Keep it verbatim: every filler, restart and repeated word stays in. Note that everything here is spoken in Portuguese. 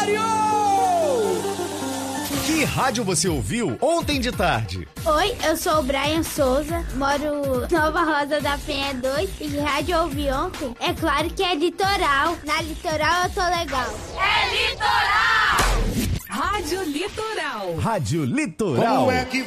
Que rádio você ouviu ontem de tarde? Oi, eu sou o Brian Souza, moro Nova Rosa da Penha dois e que rádio eu ouvi ontem? É claro que é Litoral. Na Litoral eu tô legal. É Litoral! Rádio Litoral. Rádio Litoral. Como é que